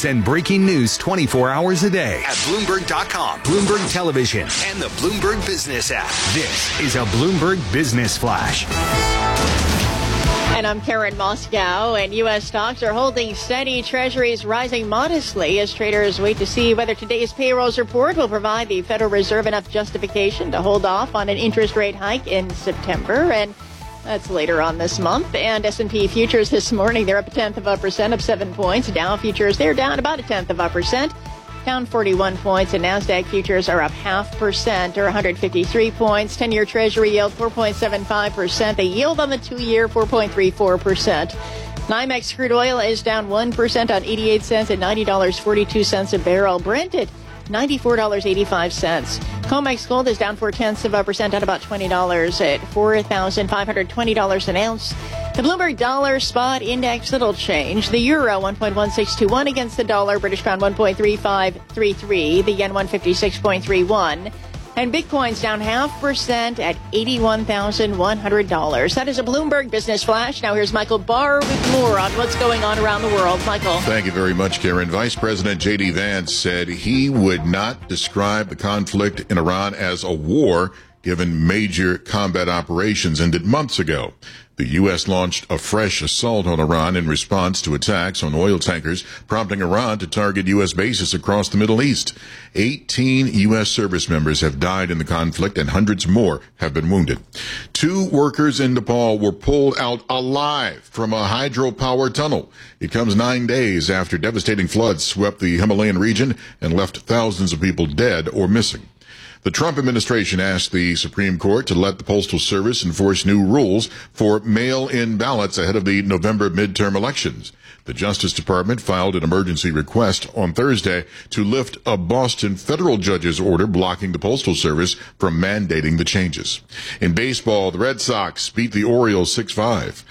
updates and breaking news 24 hours a day at Bloomberg.com, Bloomberg Television, and the Bloomberg Business app. This is a Bloomberg Business Flash. And I'm Karen Moscow, and U.S. stocks are holding steady. Treasuries rising modestly as traders wait to see whether today's payrolls report will provide the Federal Reserve enough justification to hold off on an interest rate hike in September. And that's later on this month. And S&P futures this morning, they're up 0.1%, up 7 points. Dow futures, they're down about 0.1%, down 41 points. And NASDAQ futures are up 0.5% or 153 points. 10-year Treasury yield 4.75%. The yield on the 2-year 4.34%. NYMEX crude oil is down 1% on 88 cents at $90.42 a barrel. Brent at $94.85. COMEX gold is down 0.4%, at about $20 at $4,520 an ounce. The Bloomberg Dollar Spot Index, little change. The euro 1.1621 against the dollar. British pound 1.3533. The yen 156.31. And Bitcoin's down 0.5% at $81,100. That is a Bloomberg Business Flash. Now here's Michael Barr with more on what's going on around the world. Michael. Thank you very much, Karen. Vice President J.D. Vance said he would not describe the conflict in Iran as a war, given major combat operations ended months ago. The U.S. launched a fresh assault on Iran in response to attacks on oil tankers, prompting Iran to target U.S. bases across the Middle East. 18 U.S. service members have died in the conflict and hundreds more have been wounded. 2 workers in Nepal were pulled out alive from a hydropower tunnel. It comes 9 days after devastating floods swept the Himalayan region and left thousands of people dead or missing. The Trump administration asked the Supreme Court to let the Postal Service enforce new rules for mail-in ballots ahead of the November midterm elections. The Justice Department filed an emergency request on Thursday to lift a Boston federal judge's order blocking the Postal Service from mandating the changes. In baseball, the Red Sox beat the Orioles 6-5.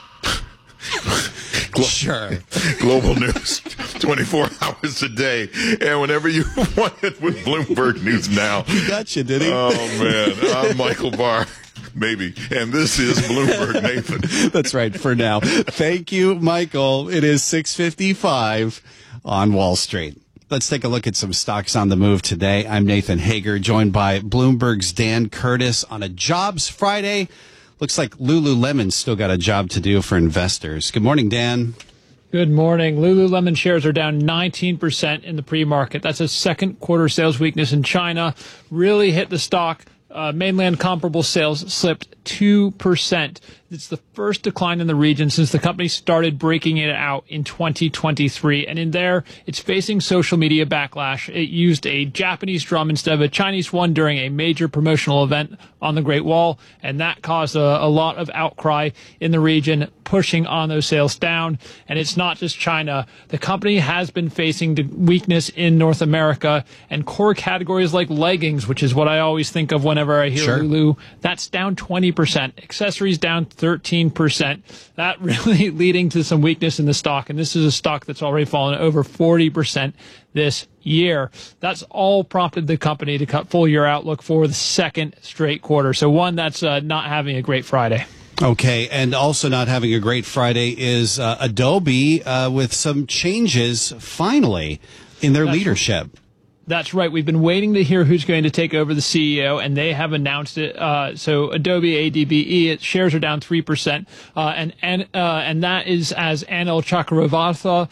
Sure. Global news, 24 hours a day. And whenever you want it with Bloomberg News Now. He got you, did he? Oh, man. I'm Michael Barr. Maybe. And this is Bloomberg Nathan. That's right for now. Thank you, Michael. It is 6:55 on Wall Street. Let's take a look at some stocks on the move today. I'm Nathan Hager, joined by Bloomberg's Dan Curtis on a Jobs Friday. Looks like Lululemon's still got a job to do for investors. Good morning, Dan. Good morning. Lululemon shares are down 19% in the pre-market. That's a second quarter sales weakness in China. Really hit the stock. Mainland comparable sales slipped 2%. It's the first decline in the region since the company started breaking it out in 2023. And in there, it's facing social media backlash. It used a Japanese drum instead of a Chinese one during a major promotional event on the Great Wall. And that caused a lot of outcry in the region, pushing on those sales down. And it's not just China. The company has been facing weakness in North America, and core categories like leggings, which is what I always think of whenever I hear Lulu, that's down 20%. Accessories down 13%. That really leading to some weakness in the stock. And this is a stock that's already fallen over 40% this year. That's all prompted the company to cut full year outlook for the second straight quarter. So one that's not having a great Friday. Okay, and also not having a great Friday is Adobe with some changes finally in their leadership. That's right. We've been waiting to hear who's going to take over the CEO, and they have announced it. So Adobe, ADBE, its shares are down 3%, and that is as Anil Chakravarthy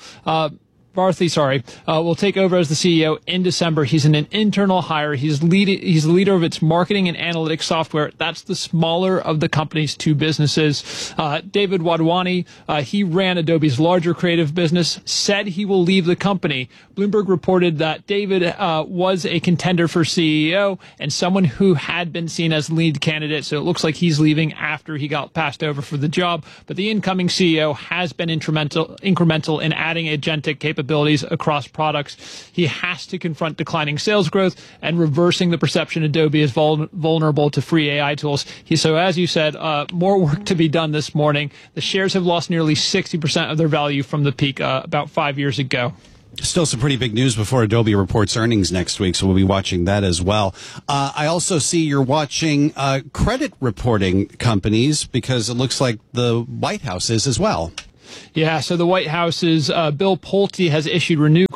will take over as the CEO in December. He's an internal hire. He's the leader of its marketing and analytics software. That's the smaller of the company's 2 businesses. David Wadhwani, he ran Adobe's larger creative business, said he will leave the company. Bloomberg reported that David was a contender for CEO and someone who had been seen as lead candidate. So it looks like he's leaving after he got passed over for the job. But the incoming CEO has been incremental in adding agentic capabilities across products. He has to confront declining sales growth and reversing the perception Adobe is vulnerable to free AI tools. So as you said, more work to be done this morning. The shares have lost nearly 60% of their value from the peak about 5 years ago. Still some pretty big news before Adobe reports earnings next week, so we'll be watching that as well. I also see you're watching credit reporting companies because it looks like the White House is as well. Yeah, so the White House's Bill Pulte has issued renewed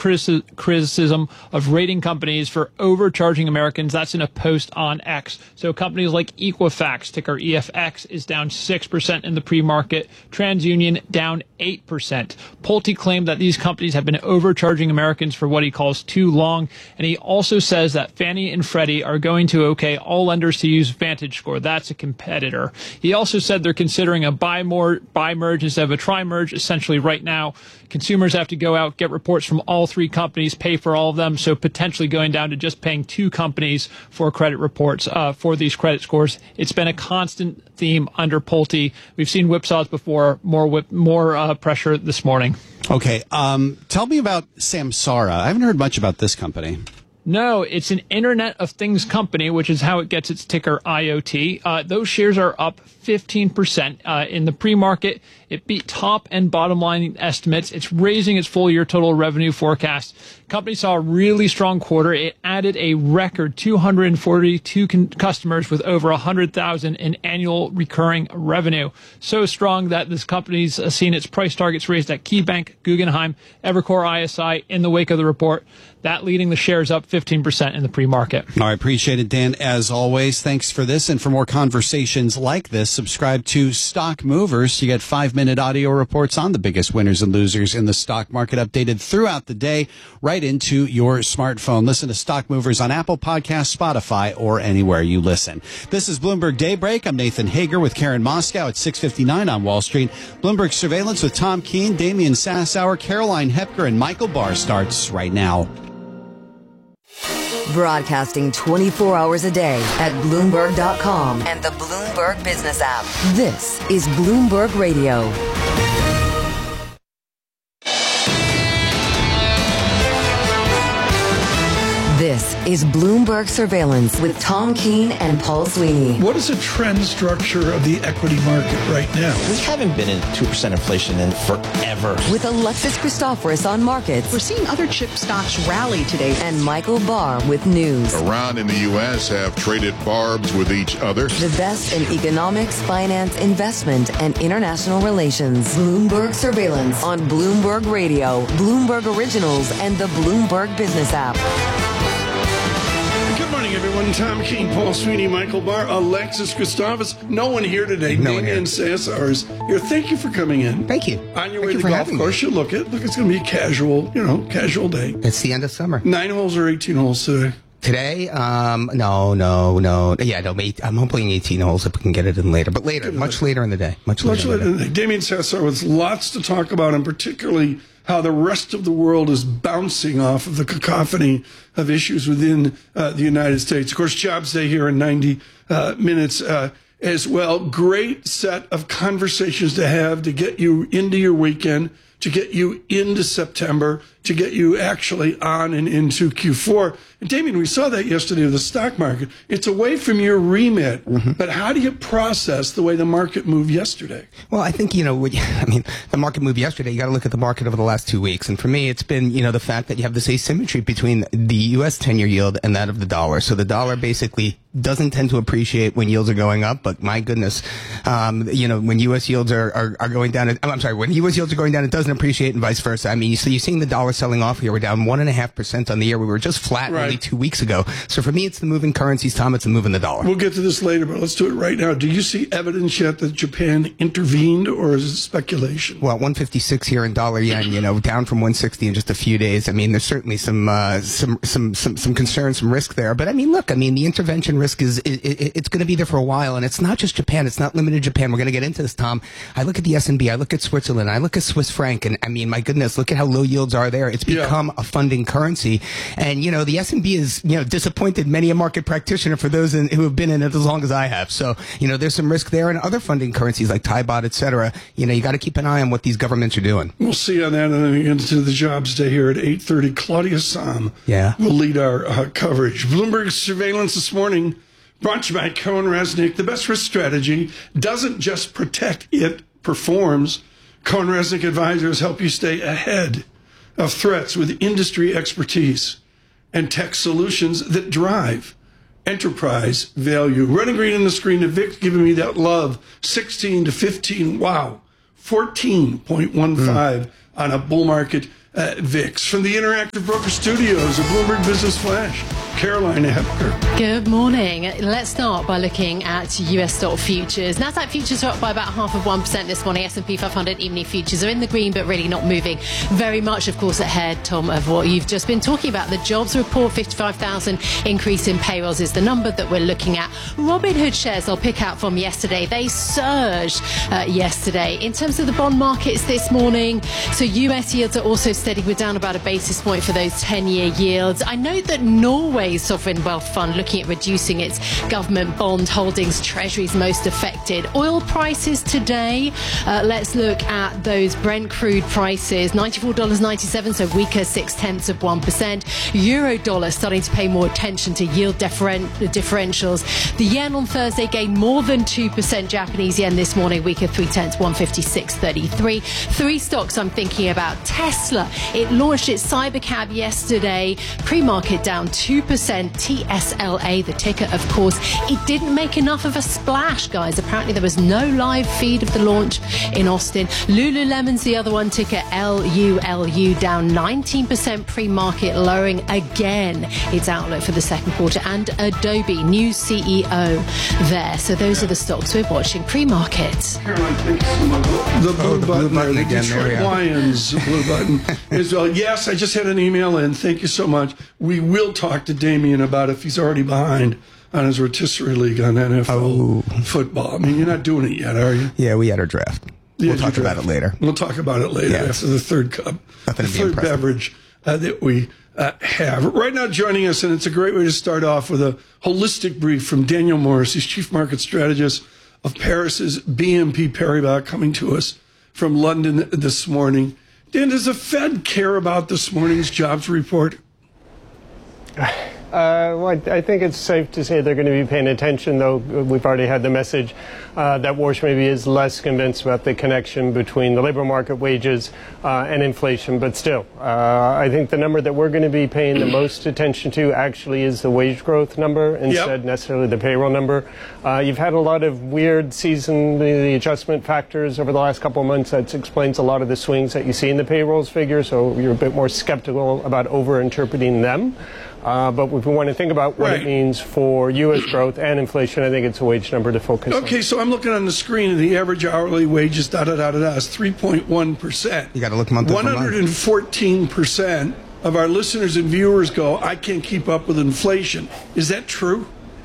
criticism of rating companies for overcharging Americans. That's in a post on X. So companies like Equifax, ticker EFX, is down 6% in the pre-market. TransUnion down 8%. Pulte claimed that these companies have been overcharging Americans for what he calls too long. And he also says that Fannie and Freddie are going to okay all lenders to use VantageScore. That's a competitor. He also said they're considering a buy merge instead of a try merge. Essentially right now, consumers have to go out, get reports from all three companies, pay for all of them. So potentially going down to just paying two companies for credit reports for these credit scores. It's been a constant theme under Pulte. We've seen whipsaws before, more pressure this morning. Okay. Tell me about Samsara. I haven't heard much about this company. No, it's an Internet of Things company, which is how it gets its ticker IoT. Those shares are up 15% in the pre-market. It beat top and bottom line estimates. It's raising its full year total revenue forecast. Company saw a really strong quarter. It added a record 242 customers with over 100,000 in annual recurring revenue. So strong that this company's seen its price targets raised at KeyBank, Guggenheim, Evercore ISI in the wake of the report. That leading the shares up 15% in the pre-market. All right, appreciate it, Dan. As always, thanks for this. And for more conversations like this, subscribe to Stock Movers. You get 5-minute audio reports on the biggest winners and losers in the stock market, updated throughout the day, right into your smartphone. Listen to Stock Movers on Apple Podcasts, Spotify, or anywhere you listen. This is Bloomberg Daybreak. I'm Nathan Hager with Karen Moscow at 6:59 on Wall Street. Bloomberg Surveillance with Tom Keene, Damian Sassower, Caroline Hepker, and Michael Barr starts right now. Broadcasting 24 hours a day at Bloomberg.com and the Bloomberg Business app. This is Bloomberg Radio. This is Bloomberg Surveillance with Tom Keene and Paul Sweeney. What is the trend structure of the equity market right now? We haven't been in 2% inflation in forever. With Alexis Christoforous on markets. We're seeing other chip stocks rally today. And Michael Barr with news. Iran and the U.S. have traded barbs with each other. The best in economics, finance, investment, and international relations. Bloomberg Surveillance on Bloomberg Radio, Bloomberg Originals, and the Bloomberg Business app. Good morning, everyone. Tom Keene, Paul Sweeney, Michael Barr, Alexis Christoforous. No one here today. Damian Sassower is here. Thank you for coming in. Thank you. On your way to the golf course, you look, it's going to be a casual day. It's the end of summer. 9 holes or 18 holes today? Today, no. Yeah, no, I'm hoping 18 holes if we can get it in later. But later, much later in the day. Much later in the day. Damian Sassower with lots to talk about, and particularly how the rest of the world is bouncing off of the cacophony of issues within the United States. Of course, Jobs Day here in 90 minutes as well. Great set of conversations to have to get you into your weekend, to get you into September, to get you actually on and into Q4. And Damian, we saw that yesterday with the stock market. It's away from your remit, but how do you process the way the market moved yesterday? Well, I think, the market moved yesterday. You got to look at the market over the last 2 weeks. And for me, it's been, the fact that you have this asymmetry between the U.S. 10-year yield and that of the dollar. So the dollar basically doesn't tend to appreciate when yields are going up, but my goodness, when U.S. yields are going down, when U.S. yields are going down, it doesn't appreciate and vice versa. I mean, so you're seeing the dollar selling off here. We're down 1.5% on the year. We were just flat only 2 weeks ago. So for me, it's the moving currencies, Tom. It's the move in the dollar. We'll get to this later, but let's do it right now. Do you see evidence yet that Japan intervened, or is it speculation? Well, 156 here in dollar yen, down from 160 in just a few days. I mean, there's certainly some concern, some risk there. But the intervention risk it's going to be there for a while, and it's not just Japan. It's not limited to Japan. We're going to get into this, Tom. I look at the S&P. I look at Switzerland. I look at Swiss franc, and my goodness, look at how low yields are there. It's become a funding currency, and the S&P is disappointed many a market practitioner for those who have been in it as long as I have. So there's some risk there, and other funding currencies like Thai baht, etc. You got to keep an eye on what these governments are doing. We'll see on that, and then we get into the Jobs Day here at 8:30. Claudia Sahm will lead our coverage. Bloomberg Surveillance this morning, brought to you by CohnReznick. The best risk strategy doesn't just protect, it performs. CohnReznick advisors help you stay ahead of threats with industry expertise and tech solutions that drive enterprise value. Running green on the screen, and Vic's giving me that love. 16 to 15, wow. 14.15 on a bull market VIX. From the Interactive Broker Studios of Bloomberg Business Flash, Carolina Hepker. Good morning. Let's start by looking at US stock futures. Nasdaq futures are up by about 0.5% this morning. S&P 500 evening futures are in the green, but really not moving very much, of course, ahead, Tom, of what you've just been talking about. The jobs report, 55,000 increase in payrolls is the number that we're looking at. Robinhood shares I'll pick out from yesterday. They surged yesterday. In terms of the bond markets this morning, so US yields are also steady. We're down about a basis point for those 10-year yields. I know that Norway's sovereign wealth fund looking at reducing its government bond holdings, Treasuries most affected. Oil prices today, let's look at those Brent crude prices, $94.97, so weaker 0.6%. Euro dollar starting to pay more attention to yield differentials. The yen on Thursday gained more than 2%. Japanese yen this morning weaker 0.3, 156.33. Three stocks I'm thinking about. Tesla, it launched its Cybercab yesterday, pre-market down 2%. TSLA, the ticker, of course. It didn't make enough of a splash, guys. Apparently there was no live feed of the launch in Austin. Lululemon's the other one, ticker LULU, down 19% pre-market, lowering again its outlook for the second quarter. And Adobe, new CEO there. So those are the stocks we're watching pre-market. Caroline, thank you so much. The blue button, the Detroit Lions blue button is, yes, I just had an email in. Thank you so much. We will talk to Damien about if he's already behind on his rotisserie league on NFL football. I mean, you're not doing it yet, are you? Yeah, we had our draft. We'll talk about it later. We'll talk about it later after the third cup, the third beverage that we have. Right now joining us, and it's a great way to start off with a holistic brief from Daniel Morris. He's Chief Market Strategist of Paris's BNP Paribas, coming to us from London this morning. Dan, does the Fed care about this morning's jobs report? Well, I think it's safe to say they're going to be paying attention, though we've already had the message that Walsh maybe is less convinced about the connection between the labor market wages and inflation. But still, I think the number that we're going to be paying the most attention to actually is the wage growth number instead necessarily the payroll number. You've had a lot of weird the adjustment factors over the last couple of months. That explains a lot of the swings that you see in the payrolls figure, so you're a bit more skeptical about over-interpreting them. But if we want to think about what it means for U.S. growth and inflation, I think it's a wage number to focus on. Okay, so I'm looking on the screen, and the average hourly wage is is 3.1%. You got to look month over month. 114% of our listeners and viewers go, I can't keep up with inflation. Is that true?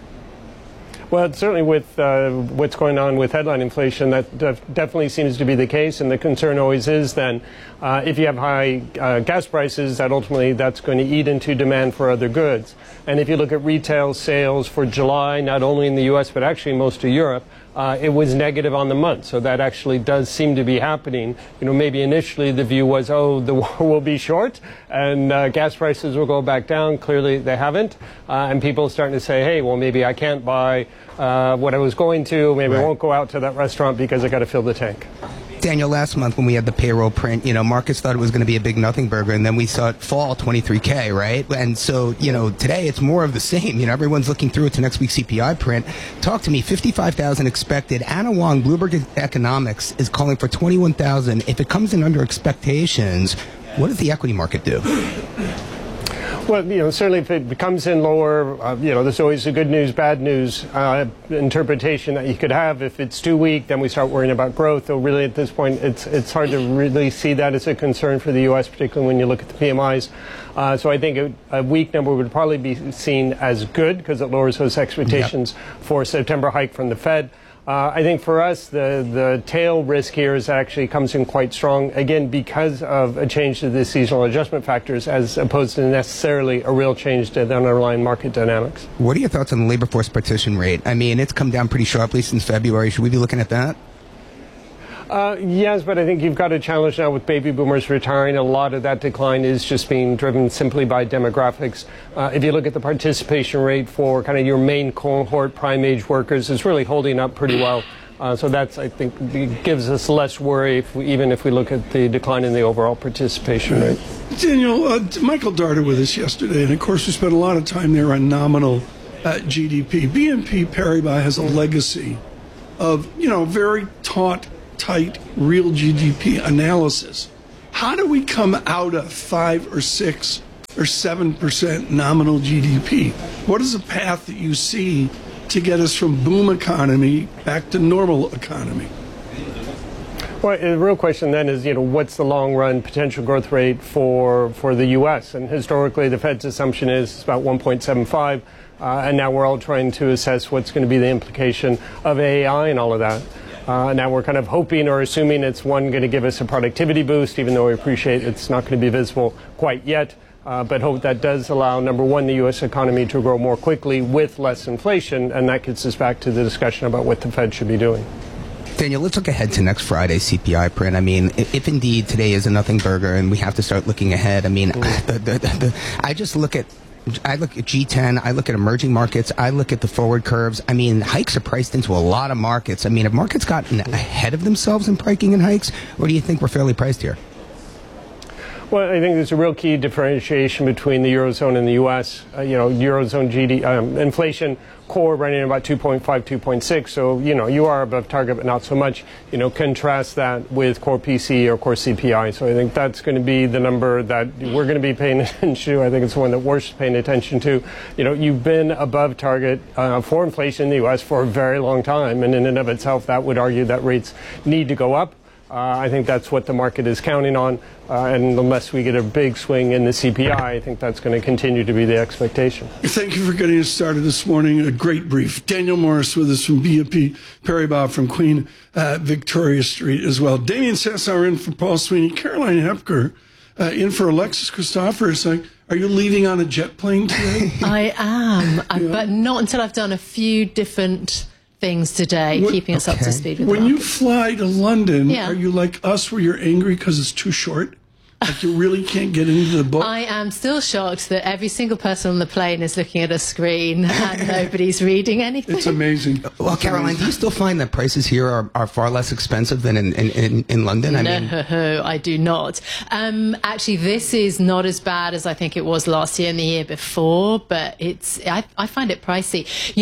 Well, certainly with what's going on with headline inflation, that definitely seems to be the case. And the concern always is then if you have high gas prices, that ultimately that's going to eat into demand for other goods. And if you look at retail sales for July, not only in the U.S., but actually most of Europe, it was negative on the month. So that actually does seem to be happening. You know, maybe initially the view was, oh, the war will be short and gas prices will go back down. Clearly they haven't. And people are starting to say, hey, well, maybe I can't buy what I was going to. Maybe I won't go out to that restaurant because I got to fill the tank. Daniel, last month when we had the payroll print, markets thought it was going to be a big nothing burger, and then we saw it fall 23K, right? And so, today it's more of the same. Everyone's looking through it to next week's CPI print. Talk to me, 55,000 expected. Anna Wong, Bloomberg Economics, is calling for 21,000. If it comes in under expectations, what does the equity market do? Well, certainly if it comes in lower, there's always a good news, bad news interpretation that you could have. If it's too weak, then we start worrying about growth. Though really at this point, it's hard to really see that as a concern for the U.S., particularly when you look at the PMIs. So I think a weak number would probably be seen as good because it lowers those expectations for September hike from the Fed. I think for us, the tail risk here is actually comes in quite strong, again, because of a change to the seasonal adjustment factors as opposed to necessarily a real change to the underlying market dynamics. What are your thoughts on the labor force participation rate? I mean, it's come down pretty sharply since February. Should we be looking at that? Yes, but I think you've got a challenge now with baby boomers retiring. A lot of that decline is just being driven simply by demographics. If you look at the participation rate for kind of your main cohort, prime age workers, it's really holding up pretty well. So that's, I think, gives us less worry even if we look at the decline in the overall participation rate. Daniel, Michael Darter with us yesterday, and of course we spent a lot of time there on nominal GDP. BNP Paribas has a legacy of, very tight real GDP analysis. how do we come out of 5 or 6 or 7% nominal GDP? What is the path that you see to get us from boom economy back to normal economy? Well, the real question then is, what's the long-run potential growth rate for the U.S.? And historically, the Fed's assumption is it's about 1.75, and now we're all trying to assess what's going to be the implication of AI and all of that. Now we're kind of hoping or assuming it's going to give us a productivity boost, even though we appreciate it's not going to be visible quite yet. But hope that does allow, number one, the U.S. economy to grow more quickly with less inflation, and that gets us back to the discussion about what the Fed should be doing. Daniel, let's look ahead to next Friday's CPI print. I mean, if indeed today is a nothing burger and we have to start looking ahead, I mean, I look at G10, I look at emerging markets, I look at the forward curves. I mean, hikes are priced into a lot of markets. I mean, have markets gotten ahead of themselves in pricing in hikes, or do you think we're fairly priced here? Well, I think there's a real key differentiation between the Eurozone and the U.S. Eurozone inflation core running about 2.5, 2.6. So, you are above target, but not so much. Contrast that with core PC or core CPI. So I think that's going to be the number that we're going to be paying attention to. I think it's the one that we're paying attention to. You've been above target for inflation in the U.S. for a very long time. And in and of itself, that would argue that rates need to go up. I think that's what the market is counting on, and unless we get a big swing in the CPI, I think that's going to continue to be the expectation. Thank you for getting us started this morning. A great brief. Daniel Morris with us from BNP Paribas from Queen Victoria Street as well. Damien Sassower in for Paul Sweeney. Caroline Hepker in for Alexis Christoforous. Are you leaving on a jet plane today? I am, but not until I've done a few different things today, keeping us up to speed with when you fly to London, are you like us where you're angry because it's too short? Like you really can't get into the book? I am still shocked that every single person on the plane is looking at a screen and nobody's reading anything. It's amazing. Well, Caroline, do you still find that prices here are far less expensive than in London? No, I do not. Actually, this is not as bad as I think it was last year and the year before, but I find it pricey.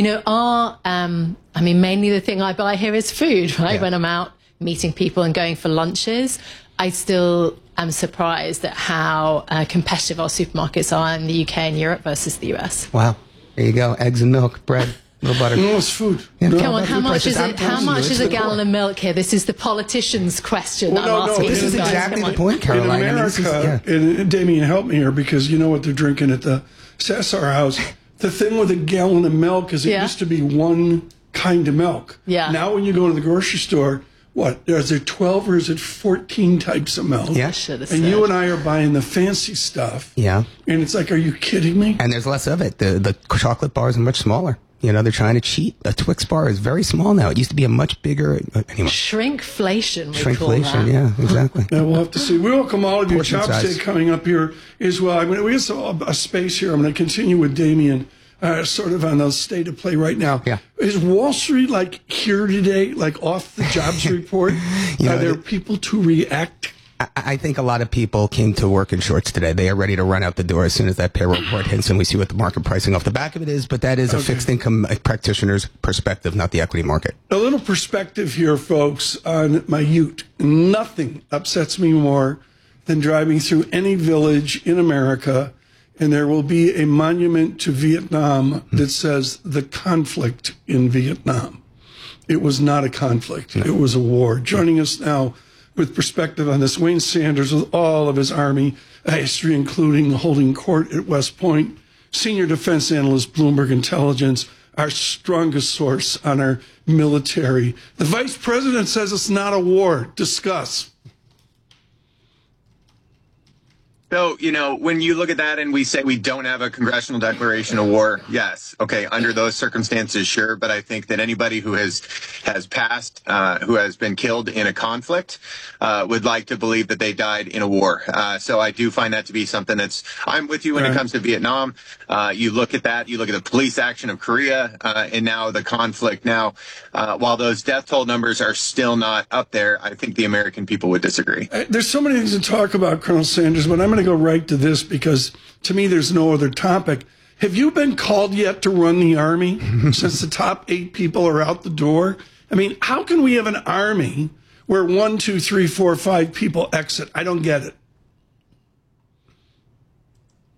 Mainly the thing I buy here is food, right? Yeah. When I'm out meeting people and going for lunches, I still am surprised at how competitive our supermarkets are in the UK and Europe versus the US. Wow. There you go. Eggs and milk, bread, no butter. No, it's food. Yeah. Come on, how much is it? How much is a gallon of milk here? This is the politician's question that I'm asking. This is exactly the point, Caroline. In America, and Damien, help me here, because you know what they're drinking at the Sassower house. The thing with a gallon of milk is it used to be one kind of milk. Yeah. Now when you go to the grocery store, is there 12 or is it 14 types of milk? Yeah. And you and I are buying the fancy stuff. Yeah. And it's like, are you kidding me? And there's less of it. The chocolate bars are much smaller. They're trying to cheat. A Twix bar is very small now. It used to be a much bigger. Anyway. Shrinkflation, Shrinkflation, yeah, exactly. Yeah, we'll have to see. We welcome all of you. Chops Day coming up here as well. We have a space here. I'm going to continue with Damien. Sort of on the state of play right now. Yeah. Is Wall Street here today, off the jobs report? Are there people to react? I think a lot of people came to work in shorts today. They are ready to run out the door as soon as that payroll report hits, and we see what the market pricing off the back of it is. But that is a fixed income practitioner's perspective, not the equity market. A little perspective here, folks, on my ute. Nothing upsets me more than driving through any village in America, and there will be a monument to Vietnam that says the conflict in Vietnam. It was not a conflict. It was a war. Joining us now with perspective on this, Wayne Sanders with all of his Army history, including holding court at West Point, senior defense analyst, Bloomberg Intelligence, our strongest source on our military. The vice president says it's not a war. Discuss. So, when you look at that and we say we don't have a congressional declaration of war, yes. Okay, under those circumstances, sure. But I think that anybody who has passed, who has been killed in a conflict, would like to believe that they died in a war. So I do find that to be something I'm with you when it comes to Vietnam. You look at that, you look at the police action of Korea, and now the conflict. Now, while those death toll numbers are still not up there, I think the American people would disagree. There's so many things to talk about, Colonel Sanders, but I'm going to go right to this because to me there's no other topic. Have you been called yet to run the Army since the top 8 people are out the door? I mean, how can we have an Army where 1, 2, 3, 4, 5 people exit? I don't get it.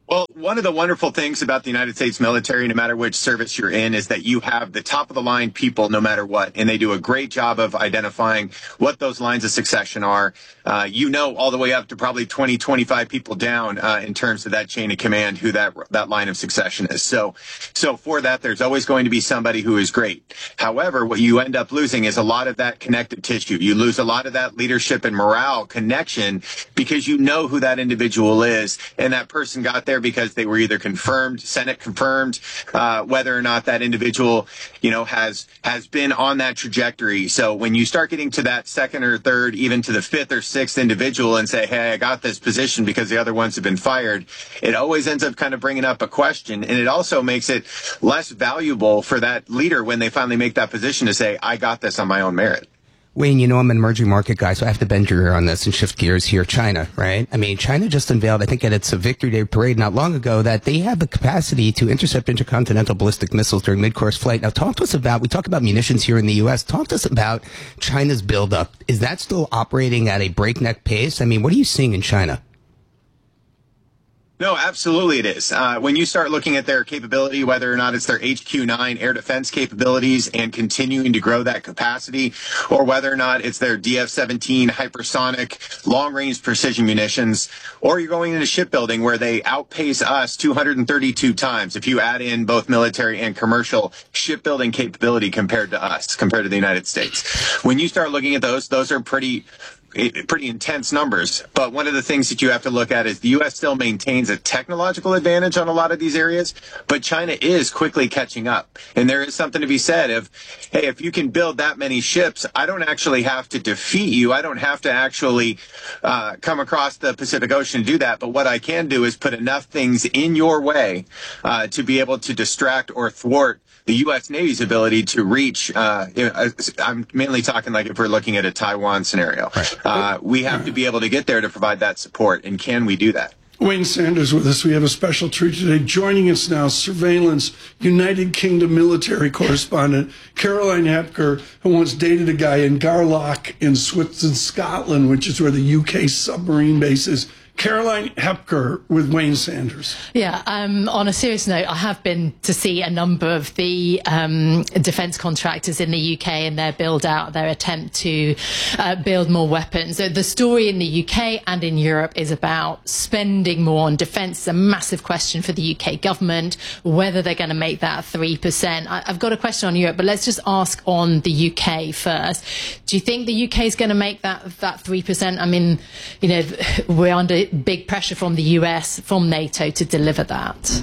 Well, one of the wonderful things about the United States military, no matter which service you're in, is that you have the top of the line people no matter what. And they do a great job of identifying what those lines of succession are. All the way up to probably 20, 25 people down in terms of that chain of command, who that line of succession is. So for that, there's always going to be somebody who is great. However, what you end up losing is a lot of that connective tissue. You lose a lot of that leadership and morale connection because you know who that individual is. And that person got there because they were either confirmed, Senate confirmed, whether or not that individual, has been on that trajectory. So when you start getting to that second or third, even to the fifth or sixth individual and say, hey, I got this position because the other ones have been fired, it always ends up kind of bringing up a question. And it also makes it less valuable for that leader when they finally make that position to say, I got this on my own merit. Wayne, I'm an emerging market guy, so I have to bend your ear on this and shift gears here. China, right? I mean, China just unveiled, I think at its Victory Day parade not long ago, that they have the capacity to intercept intercontinental ballistic missiles during mid-course flight. Now, we talk about munitions here in the U.S. Talk to us about China's buildup. Is that still operating at a breakneck pace? I mean, what are you seeing in China? No, absolutely it is. When you start looking at their capability, whether or not it's their HQ-9 air defense capabilities and continuing to grow that capacity, or whether or not it's their DF-17 hypersonic long-range precision munitions, or you're going into shipbuilding where they outpace us 232 times if you add in both military and commercial shipbuilding capability compared to the United States. When you start looking at those are pretty intense numbers. But one of the things that you have to look at is the U.S. still maintains a technological advantage on a lot of these areas, but China is quickly catching up. And there is something to be said of, hey, if you can build that many ships, I don't actually have to defeat you. I don't have to actually come across the Pacific Ocean to do that. But what I can do is put enough things in your way to be able to distract or thwart the U.S. Navy's ability to reach, I'm mainly talking like if we're looking at a Taiwan scenario. We have to be able to get there to provide that support. And can we do that? Wayne Sanders with us. We have a special treat today. Joining us now, surveillance, United Kingdom military correspondent, Caroline Hepker, who once dated a guy in Garlock in Scotland, which is where the UK submarine base is. Caroline Hepker with Wayne Sanders. Yeah, on a serious note, I have been to see a number of the defence contractors in the UK and their build-out, their attempt to build more weapons. So the story in the UK and in Europe is about spending more on defence. It's a massive question for the UK government, whether they're going to make that 3%. I've got a question on Europe, but let's just ask on the UK first. Do you think the UK is going to make that 3%? I mean, we're under big pressure from the US, from NATO to deliver that.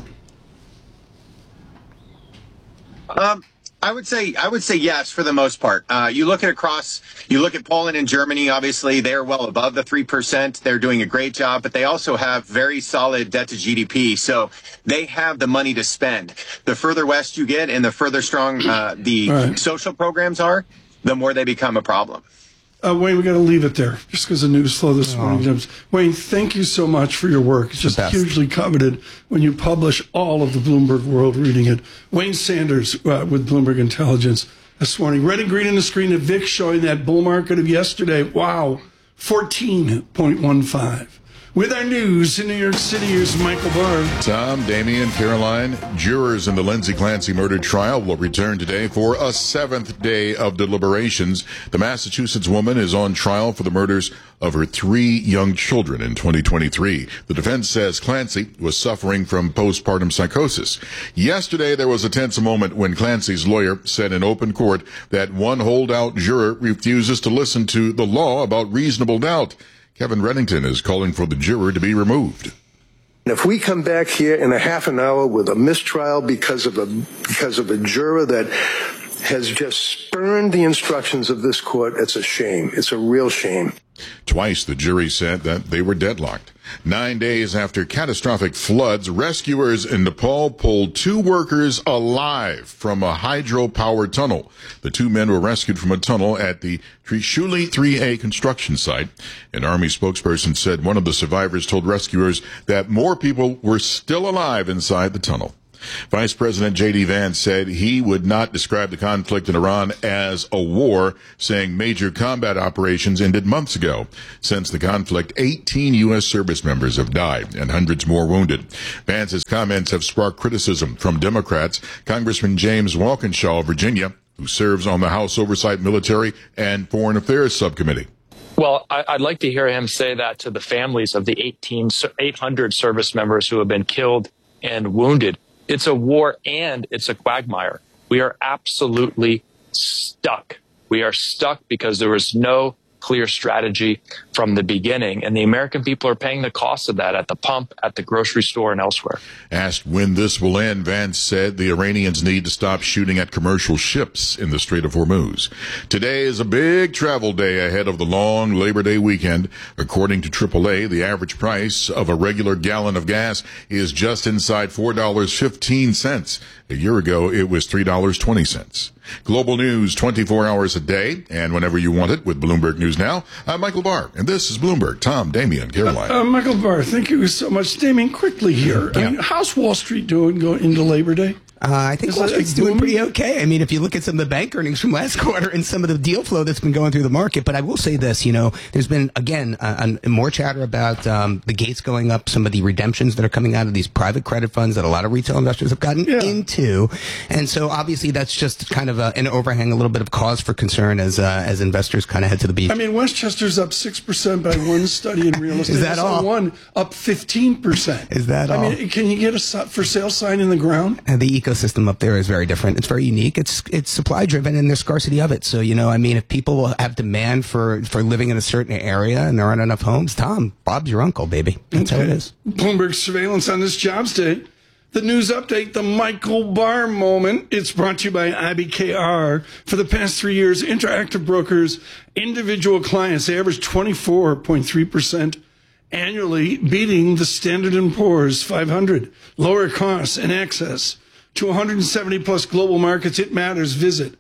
I would say yes for the most part. You look at Poland and Germany, obviously they're well above the 3%. They're doing a great job, but they also have very solid debt to GDP. So they have the money to spend. The further west you get and the further strong the social programs are, the more they become a problem. Wayne, we got to leave it there just because the news flow this morning. Wayne, thank you so much for your work. It's just hugely coveted when you publish all of the Bloomberg world reading it. Wayne Sanders with Bloomberg Intelligence this morning. Red and green on the screen at VIX showing that bull market of yesterday. Wow, 14.15. With our news in New York City, here's Michael Barr. Tom, Damian, Caroline, jurors in the Lindsay Clancy murder trial will return today for a seventh day of deliberations. The Massachusetts woman is on trial for the murders of her 3 young children in 2023. The defense says Clancy was suffering from postpartum psychosis. Yesterday, there was a tense moment when Clancy's lawyer said in open court that one holdout juror refuses to listen to the law about reasonable doubt. Kevin Reddington is calling for the juror to be removed. If we come back here in a half an hour with a mistrial because of a juror that has just spurned the instructions of this court, it's a shame. It's a real shame. Twice the jury said that they were deadlocked. 9 days after catastrophic floods, rescuers in Nepal pulled 2 workers alive from a hydropower tunnel. The 2 men were rescued from a tunnel at the Trishuli 3A construction site. An Army spokesperson said one of the survivors told rescuers that more people were still alive inside the tunnel. Vice President J.D. Vance said he would not describe the conflict in Iran as a war, saying major combat operations ended months ago. Since the conflict, 18 U.S. service members have died and hundreds more wounded. Vance's comments have sparked criticism from Democrats. Congressman James Walkinshaw of Virginia, who serves on the House Oversight, Military, and Foreign Affairs Subcommittee. Well, I'd like to hear him say that to the families of the 800 service members who have been killed and wounded. It's a war and it's a quagmire. We are absolutely stuck. We are stuck because there was no clear strategy from the beginning, and the American people are paying the cost of that at the pump, at the grocery store, and elsewhere. Asked when this will end, Vance said the Iranians need to stop shooting at commercial ships in the Strait of Hormuz. Today is a big travel day ahead of the long Labor Day weekend. According to AAA, the average price of a regular gallon of gas is just inside $4.15. A year ago, it was $3.20. Global news 24 hours a day and whenever you want it with Bloomberg News Now. I'm Michael Barr, and this is Bloomberg. Tom, Damian, Caroline. Michael Barr, thank you so much. Damian, quickly here. I mean, how's Wall Street doing going into Labor Day? I think Wall Street's doing pretty okay. I mean, if you look at some of the bank earnings from last quarter and some of the deal flow that's been going through the market. But I will say this, there's been, again, more chatter about the gates going up, some of the redemptions that are coming out of these private credit funds that a lot of retail investors have gotten into. And so obviously that's just kind of an overhang, a little bit of cause for concern as investors kind of head to the beach. I mean, Westchester's up 6% by one study in real estate. Is that all? One up 15%. Is that all? I mean, can you get a for sale sign in the ground? And the ecosystem up there is very different. It's very unique. It's supply driven and there's scarcity of it. So, if people have demand for living in a certain area and there aren't enough homes, Tom, Bob's your uncle, baby. That's how it is. Bloomberg surveillance on this jobs day. The news update, the Michael Barr moment. It's brought to you by IBKR. For the past 3 years, Interactive Brokers, individual clients averaged 24.3% annually, beating the Standard & Poor's 500. Lower costs and access to 170 plus global markets. It matters. Visit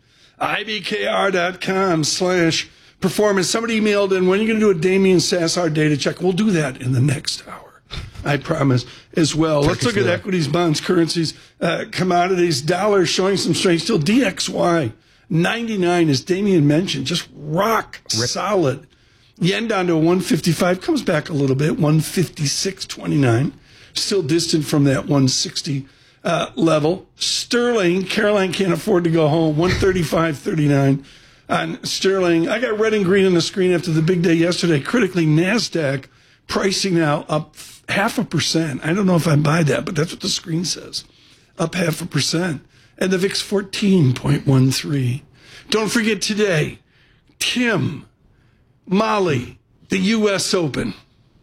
ibkr.com/performance. Somebody emailed in, when are you going to do a Damian Sassar data check? We'll do that in the next hour, I promise, as well. Let's look at equities, bonds, currencies, commodities. Dollar showing some strength still. DXY 99, as Damian mentioned, just rock solid. Yen down to 155, comes back a little bit, 156.29. Still distant from that 160 level. Sterling, Caroline can't afford to go home, 135.39 on sterling. I got red and green on the screen after the big day yesterday. Critically, NASDAQ pricing now up 0.5%. I don't know if I buy that, but that's what the screen says. Up 0.5%. And the VIX 14.13. Don't forget today, Tim, Molly, the U.S. Open.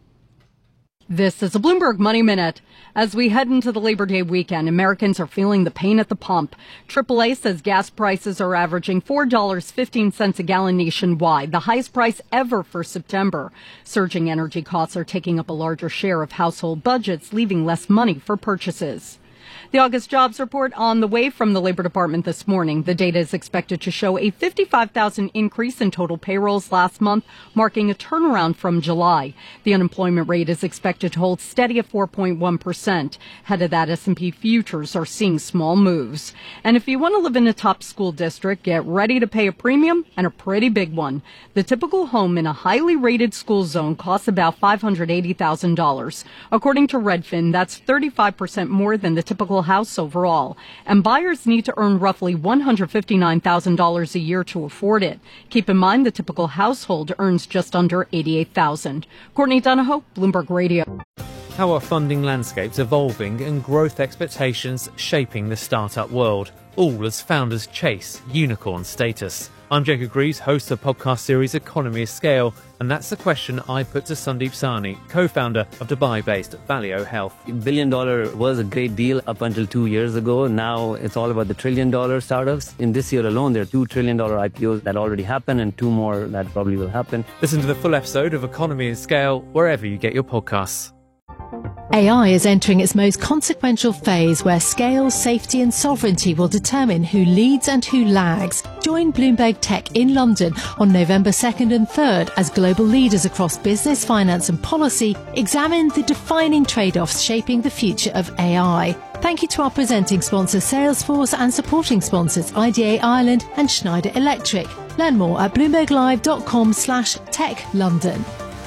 This is a Bloomberg Money Minute. As we head into the Labor Day weekend, Americans are feeling the pain at the pump. AAA says gas prices are averaging $4.15 a gallon nationwide, the highest price ever for September. Surging energy costs are taking up a larger share of household budgets, leaving less money for purchases. The August jobs report on the way from the Labor Department this morning. The data is expected to show a 55,000 increase in total payrolls last month, marking a turnaround from July. The unemployment rate is expected to hold steady at 4.1%. Ahead of that, S&P futures are seeing small moves. And if you want to live in a top school district, get ready to pay a premium, and a pretty big one. The typical home in a highly rated school zone costs about $580,000. According to Redfin, that's 35% more than the typical house overall, and buyers need to earn roughly $159,000 a year to afford it. Keep in mind the typical household earns just under $88,000. Courtney Donahoe, Bloomberg Radio. How are funding landscapes evolving and growth expectations shaping the startup world, all as founders chase unicorn status? I'm Jacob Greaves, host of the podcast series Economy of Scale, and that's the question I put to Sandeep Sahni, co-founder of Dubai-based Valeo Health. $1 billion was a great deal up until 2 years ago. Now it's all about the $1 trillion startups. In this year alone, there are $2 trillion IPOs that already happened and 2 more that probably will happen. Listen to the full episode of Economy of Scale wherever you get your podcasts. AI is entering its most consequential phase where scale, safety and sovereignty will determine who leads and who lags. Join Bloomberg Tech in London on November 2nd and 3rd as global leaders across business, finance and policy examine the defining trade-offs shaping the future of AI. Thank you to our presenting sponsor Salesforce and supporting sponsors IDA Ireland and Schneider Electric. Learn more at bloomberglive.com/techlondon.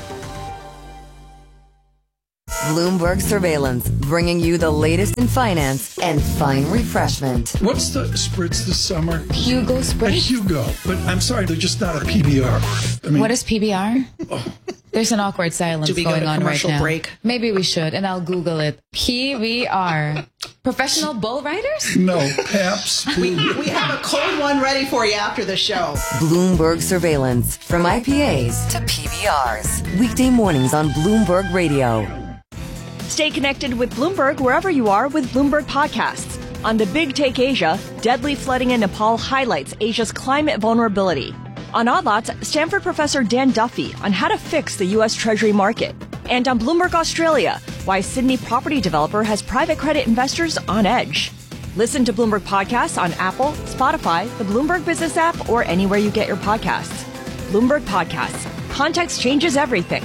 Bloomberg Surveillance, bringing you the latest in finance and fine refreshment. What's the spritz this summer? Hugo Spritz? A Hugo, but I'm sorry, they're just not a PBR. I mean, what is PBR? Oh. There's an awkward silence going on right now. Break? Maybe we should, and I'll Google it. PBR. Professional bull riders? No, Paps. We have a cold one ready for you after the show. Bloomberg Surveillance, from IPAs to PBRs. Weekday mornings on Bloomberg Radio. Stay connected with Bloomberg wherever you are with Bloomberg Podcasts. On the Big Take Asia, deadly flooding in Nepal highlights Asia's climate vulnerability. On Odd Lots, Stanford professor Dan Duffy on how to fix the U.S. Treasury market. And on Bloomberg Australia, why Sydney property developer has private credit investors on edge. Listen to Bloomberg Podcasts on Apple, Spotify, the Bloomberg Business app, or anywhere you get your podcasts. Bloomberg Podcasts. Context changes everything.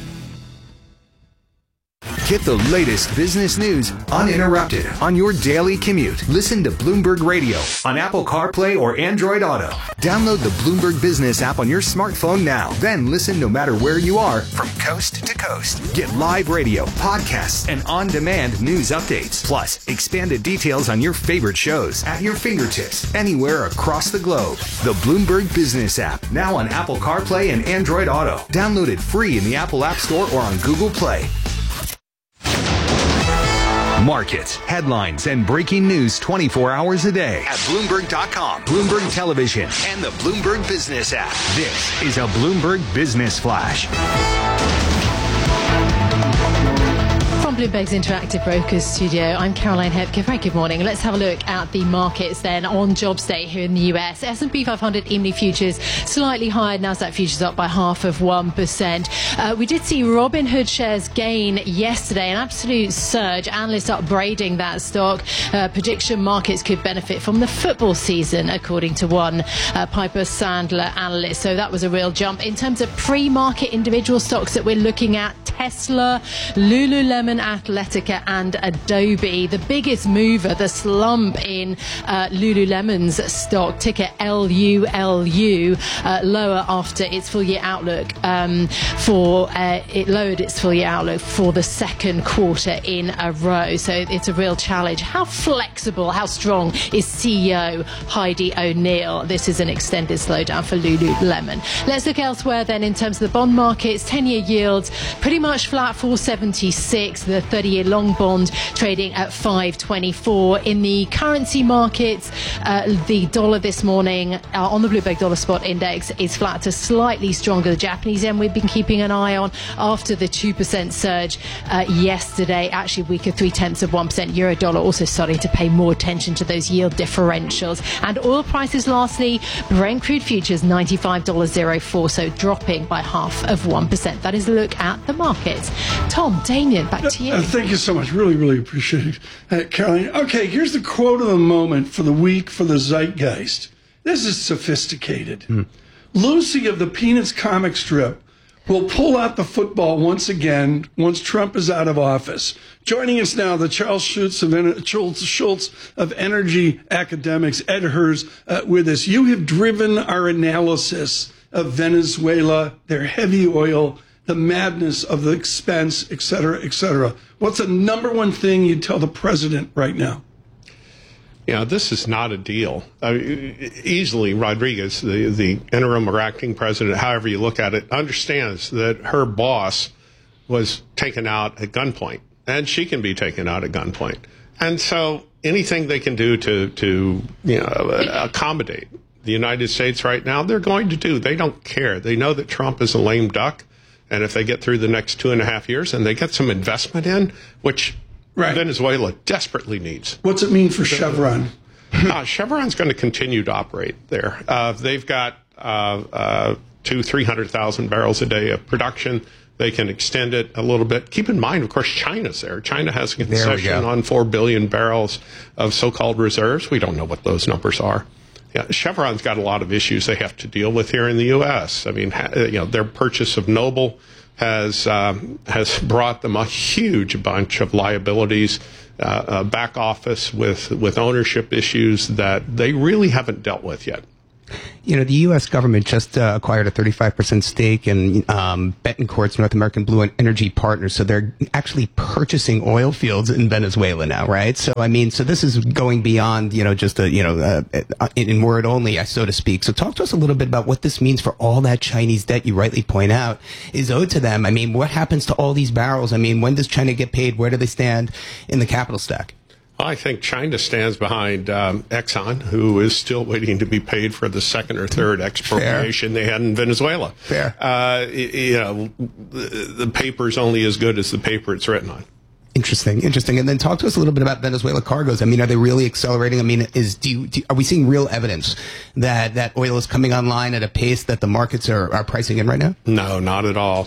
Get the latest business news uninterrupted on your daily commute. Listen to Bloomberg Radio on Apple CarPlay or Android Auto. Download the Bloomberg Business app on your smartphone now. Then listen no matter where you are from coast to coast. Get live radio, podcasts, and on-demand news updates. Plus, expanded details on your favorite shows at your fingertips anywhere across the globe. The Bloomberg Business app, now on Apple CarPlay and Android Auto. Download it free in the Apple App Store or on Google Play. Markets, headlines, and breaking news 24 hours a day at Bloomberg.com, Bloomberg Television, and the Bloomberg Business app. This is a Bloomberg Business Flash. From Bloomberg's Interactive Brokers studio, I'm Caroline Hepke. Very good morning. Let's have a look at the markets then on Jobs Day here in the US. S&P 500 E-mini futures slightly higher. Nasdaq futures up by 0.5%. We did see Robinhood shares gain yesterday, an absolute surge. Analysts upgrading that stock. Prediction markets could benefit from the football season, according to one Piper Sandler analyst. So that was a real jump. In terms of pre-market individual stocks that we're looking at, Tesla, Lululemon Athletica and Adobe. The biggest mover, the slump in Lululemon's stock, ticker LULU, lower after its full year outlook it lowered its full year outlook for the second quarter in a row. So it's a real challenge. How flexible, how strong is CEO Heidi O'Neill? This is an extended slowdown for Lululemon. Let's look elsewhere then in terms of the bond markets. 10-year yields pretty much flat, 476. The 30-year long bond trading at 524. In the currency markets, the dollar this morning on the Bloomberg Dollar Spot Index is flat to slightly stronger. The Japanese yen we've been keeping an eye on after the 2% surge yesterday. Actually, weaker 0.3%. Euro dollar also starting to pay more attention to those yield differentials. And oil prices lastly, Brent crude futures $95.04, so dropping by 0.5%. That is a look at the markets. Tom, Damien, back to you. Thank you so much. Really, really appreciate it, Caroline. Okay, here's the quote of the moment for the week for the zeitgeist. This is sophisticated. Lucy of the Peanuts comic strip will pull out the football once again once Trump is out of office. Joining us now, the Charles Schultz of Energy Academics, Ed Hers, with us. You have driven our analysis of Venezuela, their heavy oil, the madness of the expense, et cetera, et cetera. What's the number one thing you'd tell the president right now? Yeah, this is not a deal. Easily, Rodriguez, the interim or acting president, however you look at it, understands that her boss was taken out at gunpoint, and she can be taken out at gunpoint. And so anything they can do to accommodate the United States right now, they're going to do. They don't care. They know that Trump is a lame duck. And if they get through the next 2.5 years and they get some investment in, which Venezuela desperately needs. What's it mean for Chevron? Chevron's going to continue to operate there. They've got 300,000 barrels a day of production. They can extend it a little bit. Keep in mind, of course, China's there. China has a concession on 4 billion barrels of so-called reserves. We don't know what those numbers are. Yeah, Chevron's got a lot of issues they have to deal with here in the U.S. I mean, their purchase of Noble has brought them a huge bunch of liabilities, back office with ownership issues that they really haven't dealt with yet. You know, the U.S. government just acquired a 35% stake in Betancourt's North American Blue Energy Partners. So they're actually purchasing oil fields in Venezuela now, right? So, I mean, so this is going beyond, just in word only, so to speak. So talk to us a little bit about what this means for all that Chinese debt you rightly point out is owed to them. I mean, what happens to all these barrels? I mean, when does China get paid? Where do they stand in the capital stack? I think China stands behind Exxon, who is still waiting to be paid for the second or third expropriation they had in Venezuela. Fair. The paper is only as good as the paper it's written on. Interesting. And then talk to us a little bit about Venezuela cargoes. I mean, are they really accelerating? I mean, are we seeing real evidence that oil is coming online at a pace that the markets are pricing in right now? No, not at all.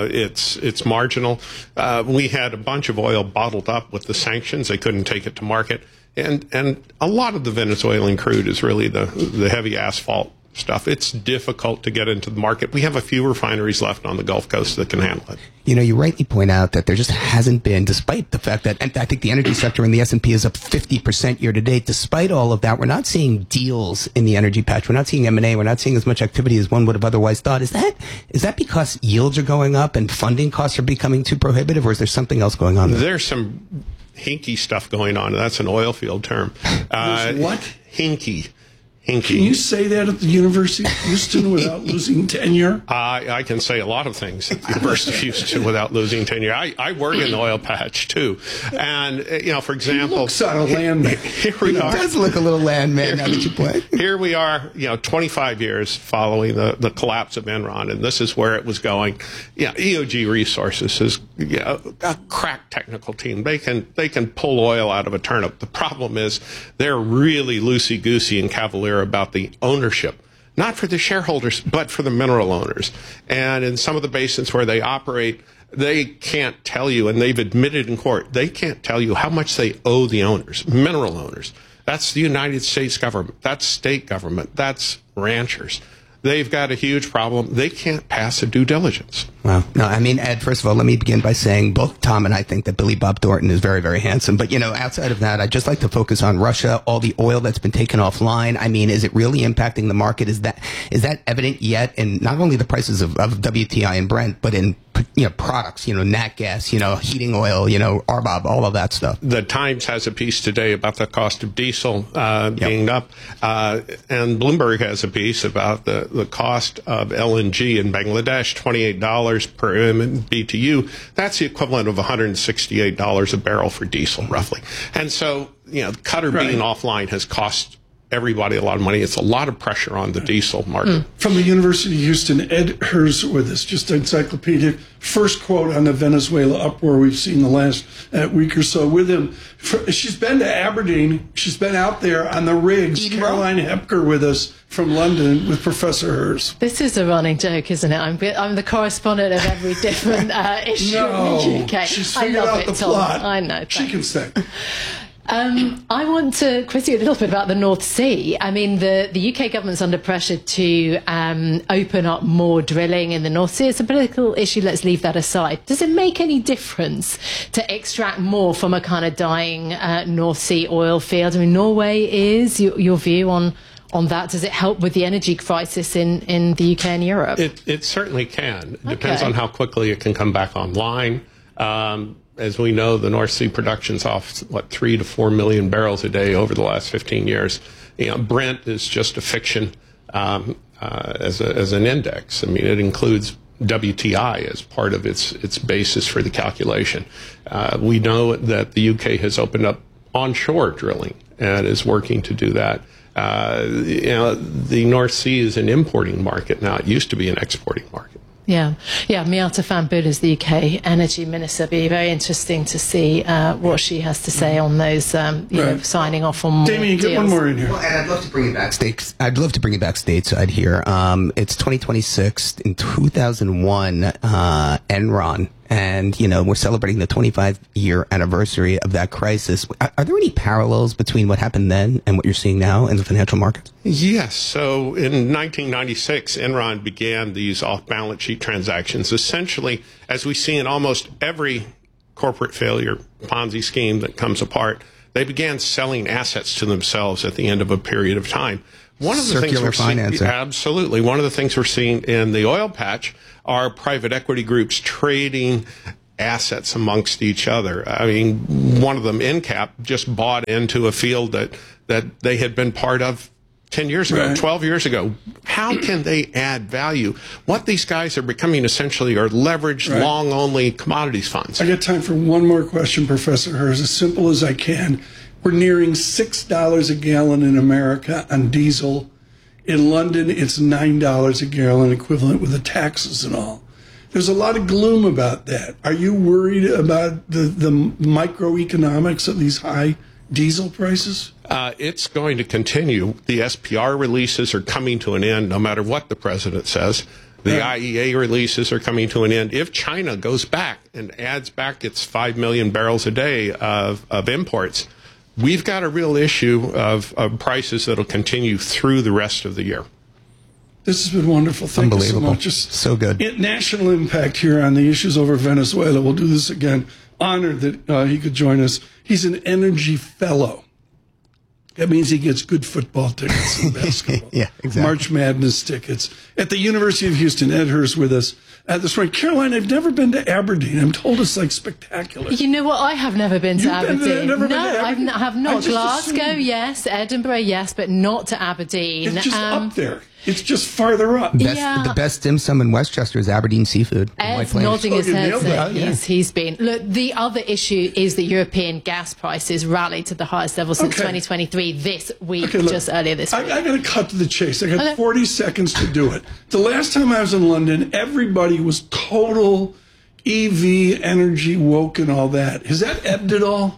It's marginal. We had a bunch of oil bottled up with the sanctions. They couldn't take it to market. And a lot of the Venezuelan crude is really the heavy asphalt stuff. It's difficult to get into the market. We have a few refineries left on the Gulf Coast that can handle it. You rightly point out that there just hasn't been, despite the fact that, and I think the energy sector in the S&P is up 50% year to date. Despite all of that, we're not seeing deals in the energy patch. We're not seeing M&A. We're not seeing as much activity as one would have otherwise thought. Is that because yields are going up and funding costs are becoming too prohibitive, or is there something else going on there? There's some hinky stuff going on. That's an oil field term. There's what? Hinky. Can you say that at the University of Houston without losing tenure? I can say a lot of things at the University of Houston without losing tenure. I work in the oil patch, too. And, for example... He looks on a landman. Here we are. He does look a little landman now that you play. Here we are, 25 years following the collapse of Enron, and this is where it was going. EOG Resources is a crack technical team. They can pull oil out of a turnip. The problem is they're really loosey-goosey and cavalier about the ownership, not for the shareholders, but for the mineral owners. And in some of the basins where they operate, they can't tell you, and they've admitted in court, they can't tell you how much they owe the owners, mineral owners. That's the United States government. That's state government. That's ranchers. They've got a huge problem. They can't pass a due diligence. Wow. No, I mean, Ed, first of all, let me begin by saying both Tom and I think that Billy Bob Thornton is very, very handsome. But, outside of that, I'd just like to focus on Russia, all the oil that's been taken offline. I mean, is it really impacting the market? Is that evident yet in not only the prices of WTI and Brent, but in products, nat gas, heating oil, RBOB, all of that stuff. The Times has a piece today about the cost of diesel being up, and Bloomberg has a piece about the cost of LNG in Bangladesh, $28 per MMBTU. That's the equivalent of $168 a barrel for diesel, roughly. And so, Qatar being offline has cost everybody a lot of money. It's a lot of pressure on the diesel market. From the University of Houston, Ed Hers with us, just encyclopedic. First quote on the Venezuela uproar we've seen the last week or so with him. She's been to Aberdeen. She's been out there on the rigs. Caroline Hepker with us from London with Professor Hers. This is a running joke, isn't it? I'm the correspondent of every different issue in the UK. She's figured out the plot. I know. She can say. I want to quiz you a little bit about the North Sea. I mean, the UK government's under pressure to open up more drilling in the North Sea. It's a political issue. Let's leave that aside. Does it make any difference to extract more from a kind of dying North Sea oil field? I mean, Norway is your view on that. Does it help with the energy crisis in the UK and Europe? It certainly can. It depends on how quickly it can come back online. As we know, the North Sea production's off, 3 to 4 million barrels a day over the last 15 years. Brent is just a fiction as an index. I mean, it includes WTI as part of its basis for the calculation. We know that the UK has opened up onshore drilling and is working to do that. The North Sea is an importing market now. It used to be an exporting market. Yeah. Miata Fahnbulleh is the UK Energy Minister. Be very interesting to see what she has to say on those, signing off on more Damien, deals. get one more in here. Well, and I'd love to bring it back stateside here. It's 2026. In 2001, Enron. And, we're celebrating the 25-year anniversary of that crisis. Are there any parallels between what happened then and what you're seeing now in the financial markets? Yes. So in 1996, Enron began these off-balance sheet transactions. Essentially, as we see in almost every corporate failure Ponzi scheme that comes apart, they began selling assets to themselves at the end of a period of time. One of the things we're seeing, absolutely. One of the things we're seeing in the oil patch are private equity groups trading assets amongst each other. I mean, one of them, EnCap, just bought into a field that they had been part of 10 years ago, 12 years ago. How can they add value? What these guys are becoming essentially are leveraged, long-only commodities funds. I got time for one more question, Professor Herz, as simple as I can. We're nearing $6 a gallon in America on diesel. In London, it's $9 a gallon equivalent with the taxes and all. There's a lot of gloom about that. Are you worried about the microeconomics of these high diesel prices? It's going to continue. The SPR releases are coming to an end no matter what the president says. The IEA releases are coming to an end. If China goes back and adds back its 5 million barrels a day of imports, we've got a real issue of prices that'll continue through the rest of the year. This has been wonderful. Thank you so much. So good. National impact here on the issues over Venezuela. We'll do this again. Honored that he could join us. He's an energy fellow. That means he gets good football tickets and basketball. Yeah, exactly. March Madness tickets. At the University of Houston, Ed Herz with us. This morning, Caroline, I've never been to Aberdeen. I'm told it's like spectacular. You know what? I have never been to Aberdeen. Never been to Aberdeen? I have not. Glasgow, yes. Edinburgh, yes, but not to Aberdeen. It's just up there. It's just farther up. The best dim sum in Westchester is Aberdeen Seafood. Ed's nodding his head. Yes, he's been. Look, the other issue is that European gas prices rallied to the highest level since 2023 this week, just earlier this week. I got to cut to the chase. I got 40 seconds to do it. The last time I was in London, everybody was total EV energy woke and all that. Has that ebbed at all?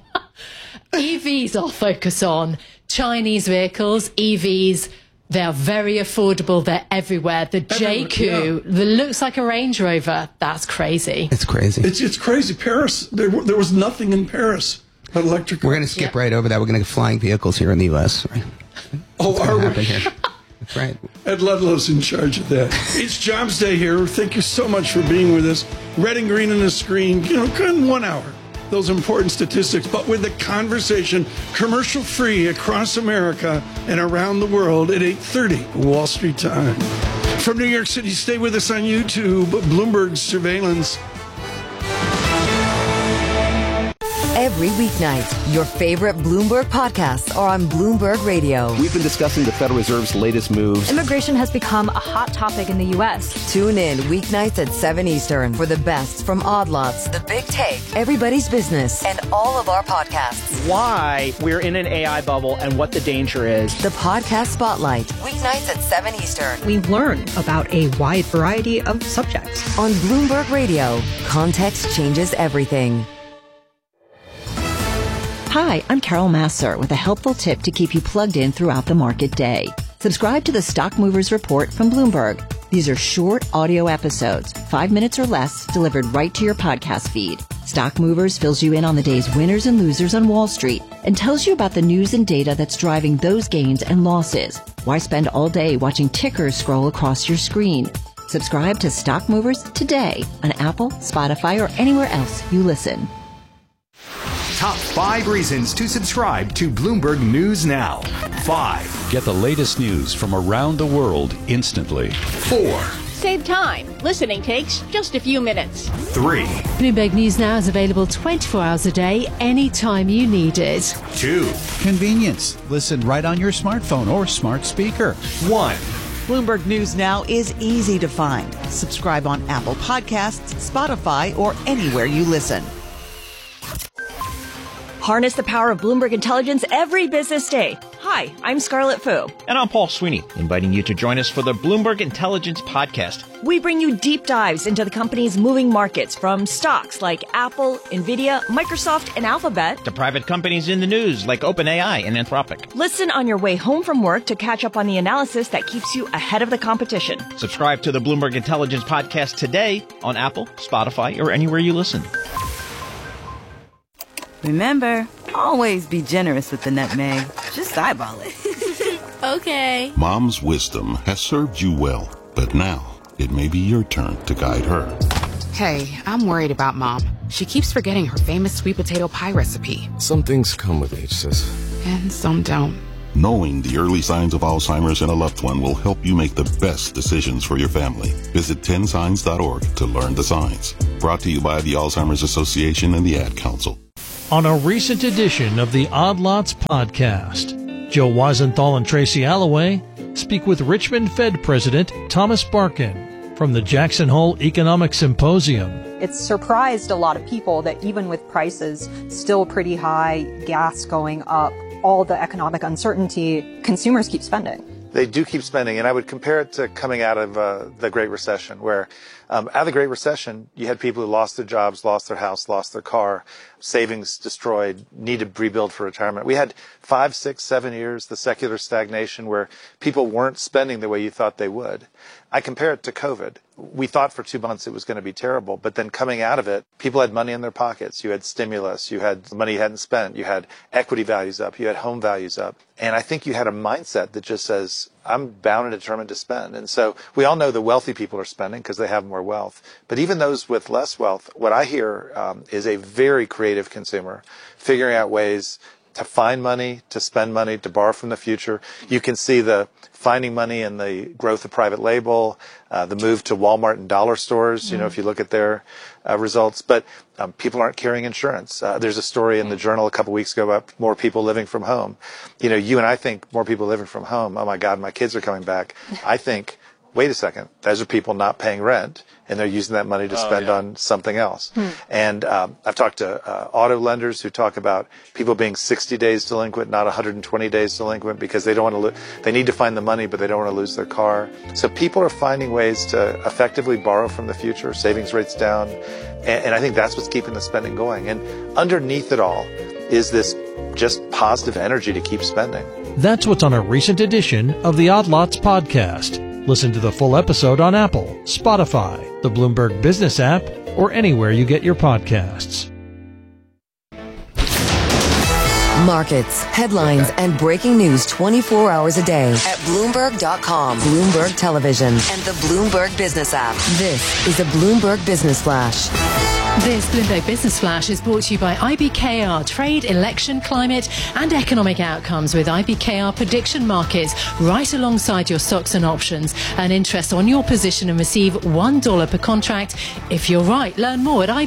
EVs I'll focus on. Chinese vehicles, EVs. They're very affordable. They're everywhere. The JQ, that looks like a Range Rover. That's crazy. It's crazy. It's crazy. Paris, there was nothing in Paris but electric cars. We're going to skip right over that. We're going to get flying vehicles here in the U.S. Right? Oh, are we? That's right. Ed Ludlow's in charge of that. It's Jobs Day here. Thank you so much for being with us. Red and green on the screen, in 1 hour. Those important statistics, but with the conversation commercial free across America and around the world at 8:30 Wall Street time. From New York City, stay with us on YouTube, Bloomberg Surveillance. Every weeknight, your favorite Bloomberg podcasts are on Bloomberg Radio. We've been discussing the Federal Reserve's latest moves. Immigration has become a hot topic in the U.S. Tune in weeknights at 7 Eastern for the best from Odd Lots, The Big Take, Everybody's Business, and all of our podcasts. Why we're in an AI bubble and what the danger is. The Podcast Spotlight, weeknights at 7 Eastern. We learn about a wide variety of subjects. On Bloomberg Radio, context changes everything. Hi, I'm Carol Massar with a helpful tip to keep you plugged in throughout the market day. Subscribe to the Stock Movers Report from Bloomberg. These are short audio episodes, 5 minutes or less, delivered right to your podcast feed. Stock Movers fills you in on the day's winners and losers on Wall Street and tells you about the news and data that's driving those gains and losses. Why spend all day watching tickers scroll across your screen? Subscribe to Stock Movers today on Apple, Spotify, or anywhere else you listen. Top 5 reasons to subscribe to Bloomberg News Now. 5. Get the latest news from around the world instantly. 4. Save time. Listening takes just a few minutes. 3. Bloomberg News Now is available 24 hours a day, anytime you need it. 2. Convenience. Listen right on your smartphone or smart speaker. 1. Bloomberg News Now is ezy to find. Subscribe on Apple Podcasts, Spotify, or anywhere you listen. Harness the power of Bloomberg Intelligence every business day. Hi, I'm Scarlett Fu. And I'm Paul Sweeney, inviting you to join us for the Bloomberg Intelligence Podcast. We bring you deep dives into the company's moving markets, from stocks like Apple, Nvidia, Microsoft, and Alphabet, to private companies in the news like OpenAI and Anthropic. Listen on your way home from work to catch up on the analysis that keeps you ahead of the competition. Subscribe to the Bloomberg Intelligence Podcast today on Apple, Spotify, or anywhere you listen. Remember, always be generous with the nutmeg. Just eyeball it. Okay. Mom's wisdom has served you well, but now it may be your turn to guide her. Hey, I'm worried about Mom. She keeps forgetting her famous sweet potato pie recipe. Some things come with age, sis. And some don't. Knowing the early signs of Alzheimer's in a loved one will help you make the best decisions for your family. Visit 10signs.org to learn the signs. Brought to you by the Alzheimer's Association and the Ad Council. On a recent edition of the Odd Lots podcast, Joe Weisenthal and Tracy Alloway speak with Richmond Fed President Thomas Barkin from the Jackson Hole Economic Symposium. It's surprised a lot of people that even with prices still pretty high, gas going up, all the economic uncertainty, consumers keep spending. They do keep spending, and I would compare it to coming out of the Great Recession, where out of the Great Recession, you had people who lost their jobs, lost their house, lost their car, savings destroyed, need to rebuild for retirement. We had 5, 6, 7 years, the secular stagnation, where people weren't spending the way you thought they would. I compare it to COVID. We thought for 2 months it was going to be terrible, but then coming out of it, people had money in their pockets. You had stimulus, you had money you hadn't spent, you had equity values up, you had home values up. And I think you had a mindset that just says, I'm bound and determined to spend. And so we all know the wealthy people are spending because they have more wealth. But even those with less wealth, what I hear is a very creative consumer figuring out ways to find money, to spend money, to borrow from the future. You can see the finding money in the growth of private label, the move to Walmart and dollar stores, you know, if you look at their results. But people aren't carrying insurance. There's a story in the Journal a couple weeks ago about more people living from home. You know, you and I think more people living from home. Oh, my God, my kids are coming back. I think, wait a second, those are people not paying rent, and they're using that money to spend on something else. And I've talked to auto lenders who talk about people being 60 days delinquent, not 120 days delinquent, because they don't want to they need to find the money, but they don't want to lose their car. So people are finding ways to effectively borrow from the future, savings rates down, and I think that's what's keeping the spending going. And underneath it all is this just positive energy to keep spending. That's what's on a recent edition of the Odd Lots podcast. Listen to the full episode on Apple, Spotify, the Bloomberg Business app, or anywhere you get your podcasts. Markets, headlines, and breaking news 24 hours a day at Bloomberg.com, Bloomberg Television, and the Bloomberg Business app. This is a Bloomberg Business Flash. This Bloomberg Business Flash is brought to you by IBKR, trade, election, climate, and economic outcomes with IBKR prediction markets right alongside your stocks and options. Earn interest on your position and receive $1 per contract if you're right. Learn more at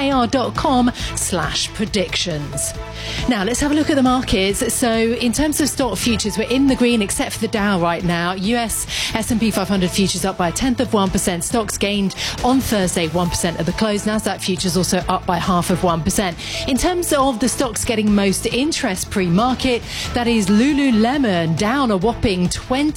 ibkr.com/predictions. Now, let's have a look at the markets. So, in terms of stock futures, we're in the green except for the Dow right now. US S&P 500 futures up by 0.1%. Stocks gained on Thursday 1% at the close. Nasdaq futures also up by 0.5%. In terms of the stocks getting most interest pre-market, that is Lululemon down a whopping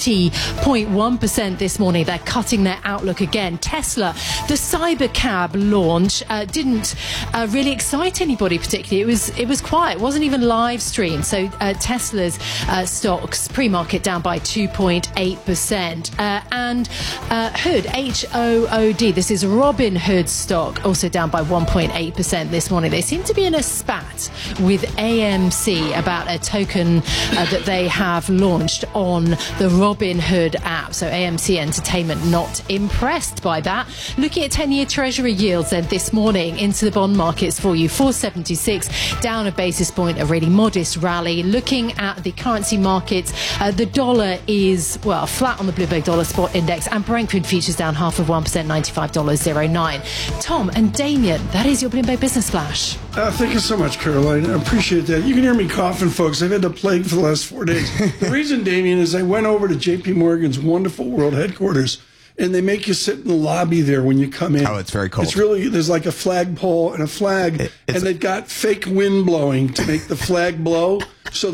20.1% this morning. They're cutting their outlook again. Tesla, the Cybercab launch didn't really excite anybody particularly. It was quiet. It wasn't even live streamed. So Tesla's stocks pre-market down by 2.8%. And Hood, HOOD, this is Robinhood stock, also down by 1.8% this morning. They seem to be in a spat with AMC about a token that they have launched on the Robinhood app. So AMC Entertainment not impressed by that. Looking at 10-year Treasury yields then this morning into the bond markets for you, 476, down a basis point, a really modest rally. Looking at the currency markets, the dollar is, well, flat on the Bloomberg Dollar Spot Index, and Brent crude futures down 0.5%, $95.09. Tom and Damien, that is your Bloomberg Business Flash. Thank you so much, Caroline. I appreciate that. You can hear me coughing, folks. I've had the plague for the last 4 days. The reason, Damien, is I went over to JP Morgan's Wonderful World headquarters, and they make you sit in the lobby there when you come in. Oh, it's very cold. It's really, there's like a flagpole and a flag, and they've got fake wind blowing to make the flag blow. So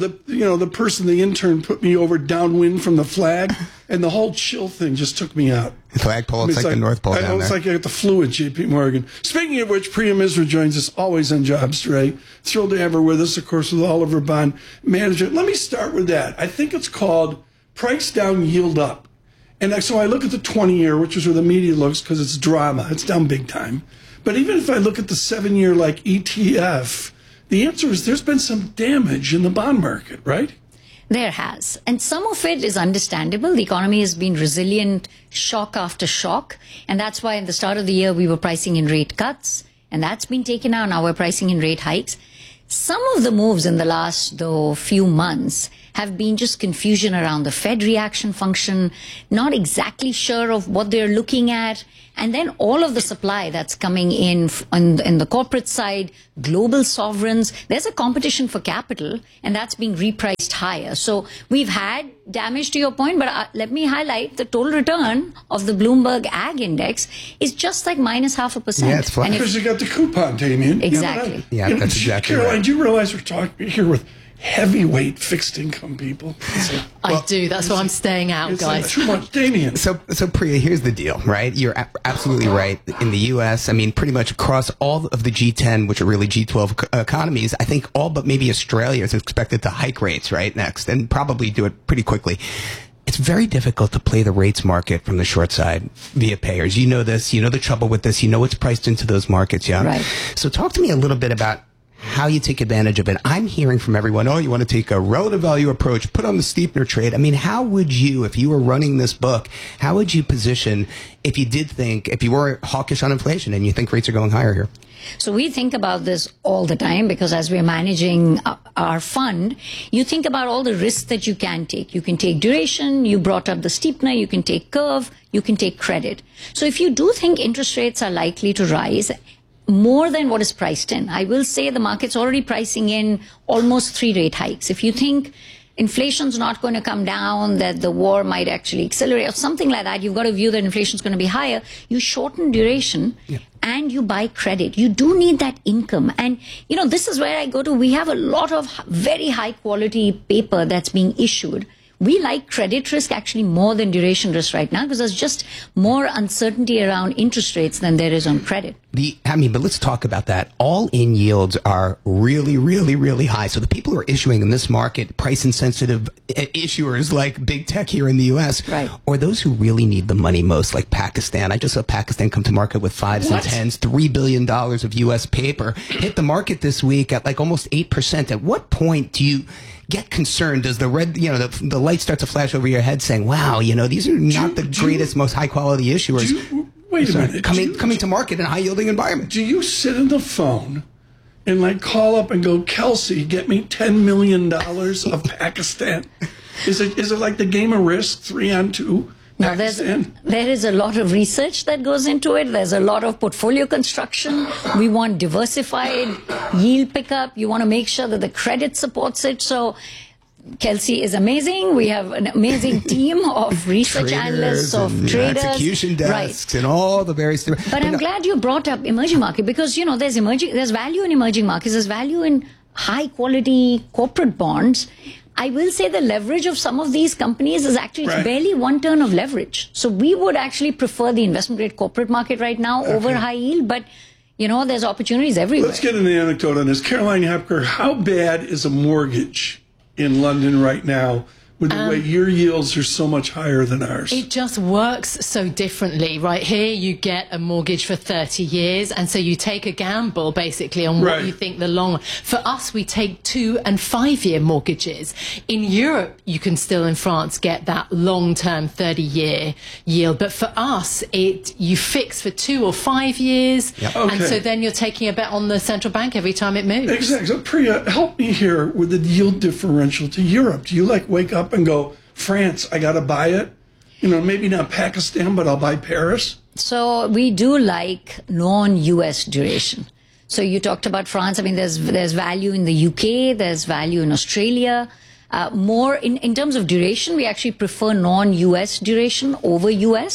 the intern put me over downwind from the flag, and the whole chill thing just took me out. The flagpole, it's like the North Pole down there. It's like I got the flu at J.P. Morgan. Speaking of which, Priya Misra joins us always on Jobs Today. Thrilled to have her with us, of course, with Oliver Bond Management. Let me start with that. I think it's called Price Down, Yield Up. And so I look at the 20-year, which is where the media looks because it's drama. It's down big time. But even if I look at the 7-year like ETF, the answer is there's been some damage in the bond market, right? There has. And some of it is understandable. The economy has been resilient shock after shock. And that's why at the start of the year, we were pricing in rate cuts. And that's been taken out. Now we're pricing in rate hikes. Some of the moves in the last, few months have been just confusion around the Fed reaction function, not exactly sure of what they're looking at. And then all of the supply that's coming in the corporate side, global sovereigns, there's a competition for capital, and that's being repriced higher. So we've had damage to your point, but let me highlight the total return of the Bloomberg Ag Index is just like minus 0.5%. Yeah, it's flat. Because you got the coupon, Damien. Exactly. Yeah, that's exactly Caroline, right. do you realize we're talking here with heavyweight fixed income people? I do. That's why I'm staying out, guys. Too much, Damien. So Priya, here's the deal, right? You're absolutely right. In the U.S., I mean, pretty much across all of the G10, which are really G12 economies, I think all but maybe Australia is expected to hike rates, right, next, and probably do it pretty quickly. It's very difficult to play the rates market from the short side via payers. You know this. You know the trouble with this. You know what's priced into those markets, yeah? Right. So talk to me a little bit about how you take advantage of it. I'm hearing from everyone, you want to take a relative value approach, put on the steepener trade. I mean, how would you, if you were running this book, how would you position if you were hawkish on inflation and you think rates are going higher here? So we think about this all the time because as we're managing our fund, you think about all the risks that you can take. You can take duration, you brought up the steepener, you can take curve, you can take credit. So if you do think interest rates are likely to rise, more than what is priced in. I will say the market's already pricing in almost 3 rate hikes. If you think inflation's not going to come down, that the war might actually accelerate or something like that, you've got a view that inflation's going to be higher, you shorten duration and you buy credit. You do need that income. And, this is where I go to. We have a lot of very high quality paper that's being issued. We like credit risk actually more than duration risk right now because there's just more uncertainty around interest rates than there is on credit. But let's talk about that. All-in yields are really, really, really high. So the people who are issuing in this market, price-insensitive issuers like big tech here in the U.S., right, or those who really need the money most, like Pakistan. I just saw Pakistan come to market with 5s and 10s, $3 billion of U.S. paper. Hit the market this week at like almost 8%. At what point do you get concerned? Does the red, the light start to flash over your head saying, wow, these are not the greatest, most high-quality issuers. Wait a minute. Coming to market in a high-yielding environment. Do you sit on the phone and call up and go, Kelsey, get me $10 million of Pakistan? Is it like the game of Risk, 3-on-2? No, there is a lot of research that goes into it. There's a lot of portfolio construction. We want diversified yield pickup. You want to make sure that the credit supports it. So Kelsey is amazing. We have an amazing team of research analysts, of traders, execution desks, and all the various. But I'm glad you brought up emerging market because there's value in emerging markets. There's value in high quality corporate bonds. I will say the leverage of some of these companies is actually it's barely 1 turn of leverage. So we would actually prefer the investment grade corporate market right now over high yield, but there's opportunities everywhere. Let's get an anecdote on this. Caroline Hepker, how bad is a mortgage in London right now with the way your yields are so much higher than ours? It just works so differently. Right here, you get a mortgage for 30 years, and so you take a gamble, basically, on what you think the long... For us, we take 2- and 5-year mortgages. In Europe, you can still, in France, get that long-term 30-year yield. But for us, you fix for 2 or 5 years, and so then you're taking a bet on the central bank every time it moves. Exactly. So, Priya, help me here with the yield differential to Europe. Do you, wake up and go, France, I got to buy it? Maybe not Pakistan, but I'll buy Paris? So we do like non-US duration. So you talked about France. I mean, there's value in the UK. There's value in Australia. More in terms of duration, we actually prefer non-US duration over US.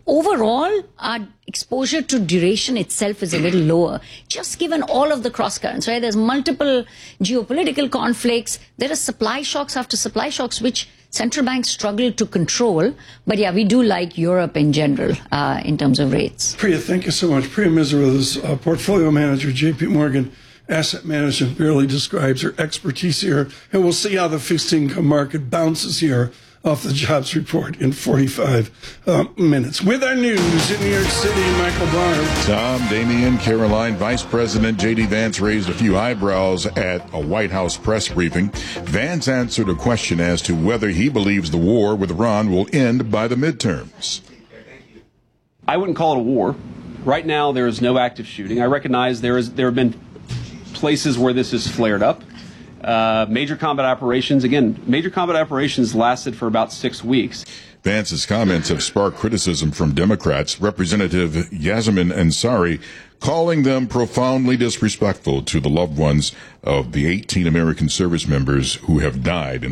overall, our exposure to duration itself is a little lower, just given all of the cross currents, right? There's multiple geopolitical conflicts. There are supply shocks after supply shocks, which central banks struggle to control. But yeah, we do like Europe in general in terms of rates. Priya, thank you so much. Priya Misra is portfolio manager, JP Morgan Asset Management, barely describes her expertise here. And we'll see how the fixed income market bounces here off the jobs report in 45 minutes. With our news in New York City, Michael Barr. Tom, Damian, Caroline, Vice President J.D. Vance raised a few eyebrows at a White House press briefing. Vance answered a question as to whether he believes the war with Iran will end by the midterms. I wouldn't call it a war. Right now, there is no active shooting. I recognize there have been places where this has flared up. Major combat operations lasted for about 6 weeks. Vance's comments have sparked criticism from Democrats. Representative Yasmin Ansari calling them profoundly disrespectful to the loved ones of the 18 American service members who have died in